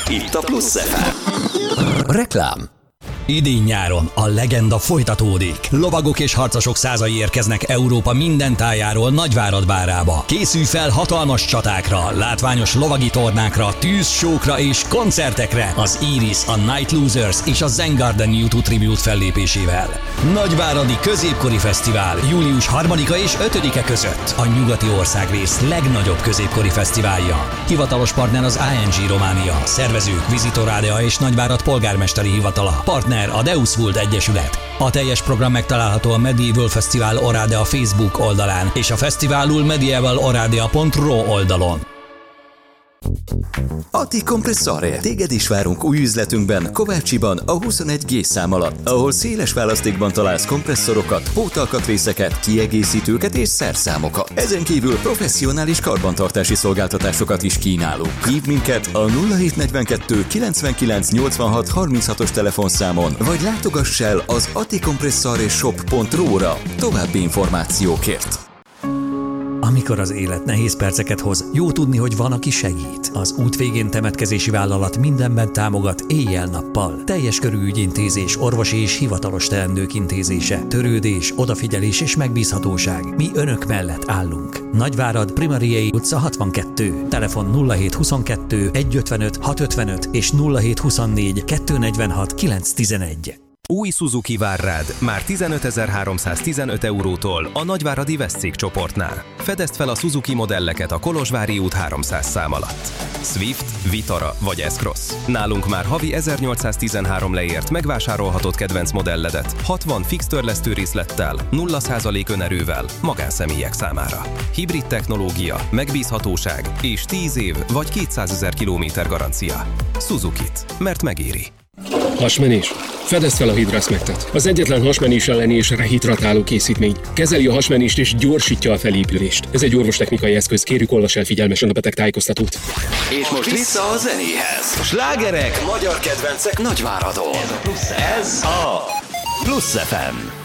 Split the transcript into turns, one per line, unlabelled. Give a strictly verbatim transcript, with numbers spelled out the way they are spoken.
Itt a Plusz ef em. Reklám.
Idén-nyáron a legenda folytatódik. Lovagok és harcosok százai érkeznek Európa minden tájáról Nagyvárad várába. Készülj fel hatalmas csatákra, látványos lovagi tornákra, tűzsókra és koncertekre az Iris, a Night Losers és a Zen Garden U kettő Tribute fellépésével. Nagyváradi Középkori Fesztivál július harmadika és ötödike között a nyugati országrész legnagyobb középkori fesztiválja. Hivatalos partner az i en gé Románia, szervezők Visitor Ádea és Nagyvárad polgármesteri hivatala. Partner a Deus Vult Egyesület. A teljes program megtalálható a Medieval Festival Oradea Facebook oldalán és a fesztiválul medieval oradea pont ro oldalon.
Atti Kompresszore. Téged is várunk új üzletünkben, Kovácsiban, a huszonegy G szám alatt, ahol széles választékban találsz kompresszorokat, pótalkatrészeket, kiegészítőket és szerszámokat. Ezen kívül professzionális karbantartási szolgáltatásokat is kínálunk. Hívd minket a nulla hét negyvenkettő kilencvenkilenc nyolcvanhat harminchatos telefonszámon, vagy látogass el az attikompresszoreshop pont ro-ra további információkért.
Amikor az élet nehéz perceket hoz, jó tudni, hogy van, aki segít. Az Út végén temetkezési vállalat mindenben támogat éjjel-nappal. Teljes körű ügyintézés, orvosi és hivatalos teendők intézése, törődés, odafigyelés és megbízhatóság. Mi önök mellett állunk. Nagyvárad, Primariei utca hatvankettő. Telefon nulla hét huszonkettő egyszázötvenöt hatszázötvenöt és nulla hét huszonnégy kétszáznegyvenhat kilencszáztizenegy.
Új Suzuki vár rád már tizenötezer-háromszáztizenöt eurótól a nagyváradi Veszcég csoportnál. Fedezd fel a Suzuki modelleket a Kolozsvári út háromszáz szám alatt. Swift, Vitara vagy S-Cross. Nálunk már havi ezernyolcszáztizenhárom leért megvásárolhatod kedvenc modelledet hatvan fix törlesztő részlettel, nulla százalék önerővel magánszemélyek számára. Hibrid technológia, megbízhatóság és tíz év vagy kétszázezer kilométer garancia. Suzukit, mert megéri.
Hasmenés. Fedezd fel a Hidrasmectet. Az egyetlen hasmenés elleni és rehidratáló készítmény. Kezeli a hasmenést és gyorsítja a felépülést. Ez egy orvostechnikai eszköz, kérjük olvass el figyelmesen a beteg tájékoztatót.
És most vissza a zenéhez. Slágerek, magyar kedvencek Nagyváradon. Ez a Plusz ef em.